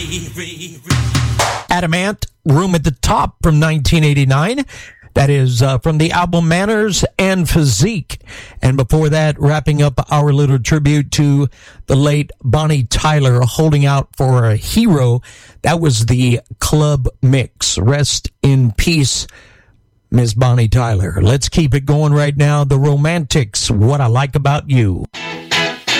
Adamant, Room at the Top from 1989. That is from the album Manners and Physique. And before that, wrapping up our little tribute to the late Bonnie Tyler, Holding Out for a Hero. That was the Club Mix. Rest in peace, Miss Bonnie Tyler. Let's keep it going right now. The Romantics, What I Like About You.